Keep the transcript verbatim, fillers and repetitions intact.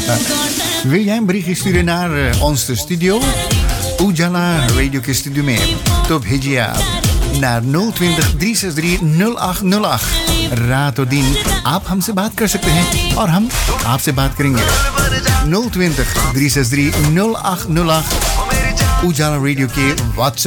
Wil jij een berichtje sturen naar uh, ons de studio? Ujala Radio के स्टूडियो में तो भेजिए आप naar nul twintig drie zes drie nul acht nul acht. रात और दिन आप हमसे बात कर सकते हैं और हम आपसे बात करेंगे. nul twintig drie zes drie nul acht nul acht. Ujala Radio के WhatsApp